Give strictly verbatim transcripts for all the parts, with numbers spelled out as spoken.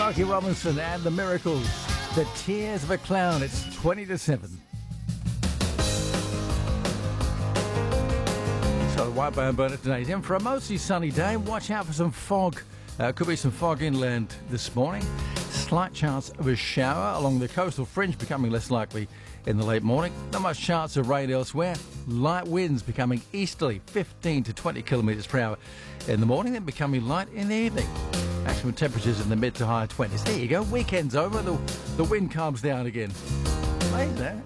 Smokey Robinson and the Miracles. The Tears of a Clown. It's twenty to seven. So the White Bone Burner today's in for a mostly sunny day. Watch out for some fog. Uh, could be some fog inland this morning. Slight chance of a shower along the coastal fringe, becoming less likely in the late morning. Not much chance of rain elsewhere. Light winds becoming easterly, fifteen to twenty kilometres per hour in the morning, then becoming light in the evening. Maximum temperatures in the mid to high twenties. There you go. Weekend's over. The, the wind calms down again. Amazing, eh?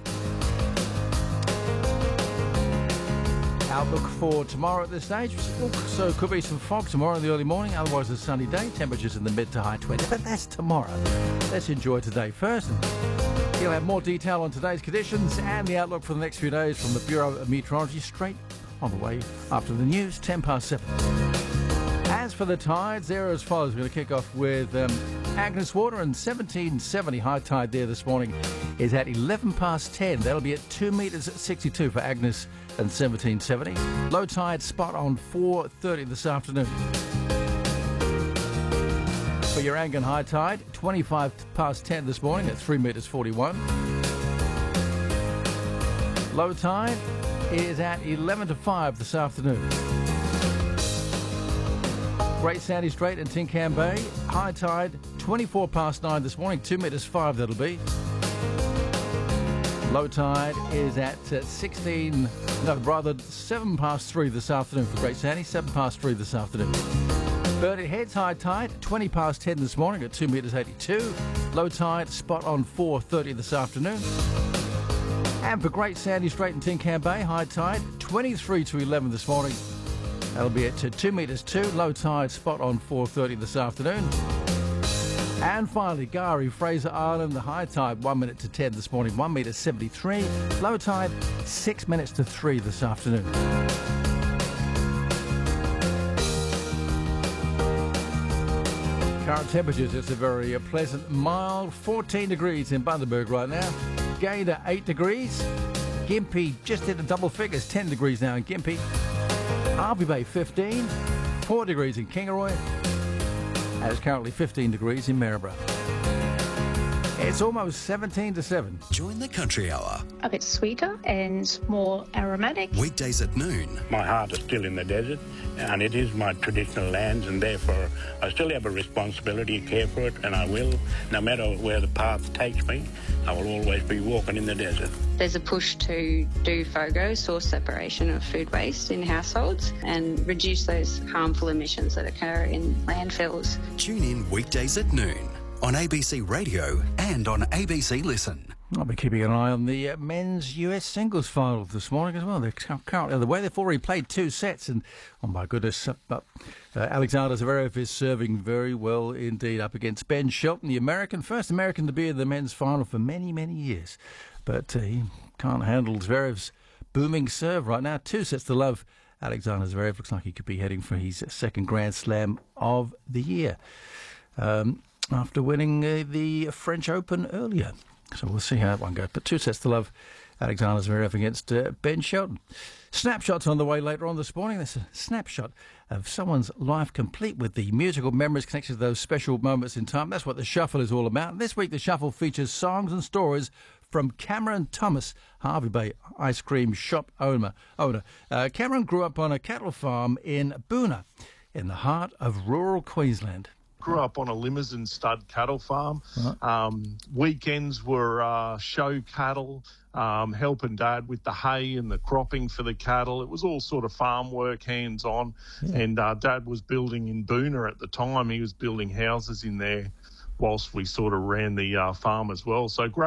Outlook for tomorrow at this stage. So could be some fog tomorrow in the early morning. Otherwise a sunny day. Temperatures in the mid to high twenties. But that's tomorrow. Let's enjoy today first. And you'll have more detail on today's conditions and the outlook for the next few days from the Bureau of Meteorology straight on the way after the news, ten past seven. As for the tides, they're as follows. We're going to kick off with um, Agnes Water and seventeen seventy. High tide there this morning is at eleven past ten. That'll be at two metres sixty-two for Agnes and seventeen seventy. Low tide spot on four thirty this afternoon. For Yarangan high tide, twenty-five past ten this morning at three metres forty-one. Low tide is at eleven to five this afternoon. Great Sandy Strait and Tincan Bay, high tide, twenty-four past nine this morning, two metres five that'll be. Low tide is at uh, sixteen, no, rather seven past three this afternoon for Great Sandy, seven past three this afternoon. Burnet Heads high tide, twenty past ten this morning at two metres eighty-two. Low tide, spot on four thirty this afternoon. And for Great Sandy Strait and Tincan Bay, high tide, twenty-three to eleven this morning. That'll be at two metres two, low tide spot on four thirty this afternoon. And finally, Gari, Fraser Island, the high tide one minute to ten this morning, one metre seventy-three, low tide six minutes to three this afternoon. Current temperatures, it's a very uh, pleasant, mild fourteen degrees in Bundaberg right now. Gayndah eight degrees. Gympie just hit the double figures, ten degrees now in Gympie. Hervey Bay fifteen, four degrees in Kingaroy, and it's currently fifteen degrees in Maryborough. It's almost seventeen to seven. Join the Country Hour. A bit sweeter and more aromatic. Weekdays at noon. My heart is still in the desert, and it is my traditional lands, and therefore I still have a responsibility to care for it, and I will. No matter where the path takes me, I will always be walking in the desert. There's a push to do FOGO, source separation of food waste in households, and reduce those harmful emissions that occur in landfills. Tune in weekdays at noon on A B C Radio and on A B C Listen. I'll be keeping an eye on the uh, men's U S singles final this morning as well. They're currently on the way. They've already played two sets, and oh my goodness, uh, uh, Alexander Zverev is serving very well indeed up against Ben Shelton, the American, first American to be in the men's final for many, many years. But uh, he can't handle Zverev's booming serve right now. Two sets to love. Alexander Zverev looks like he could be heading for his second Grand Slam of the year um, after winning uh, the French Open earlier. So we'll see how that one goes. But two sets to love. Alexander Zverev against uh, Ben Shelton. Snapshots on the way later on this morning. There's a snapshot of someone's life complete with the musical memories connected to those special moments in time. That's what the Shuffle is all about. This week the Shuffle features songs and stories from Cameron Thomas, Hervey Bay ice cream shop owner. owner. Uh, Cameron grew up on a cattle farm in Boonah, in the heart of rural Queensland. Grew up on a Limousin stud cattle farm. Right. Um, weekends were uh, show cattle, um, helping Dad with the hay and the cropping for the cattle. It was all sort of farm work, hands-on. Yeah. And uh, Dad was building in Boonah at the time. He was building houses in there whilst we sort of ran the uh, farm as well. So great.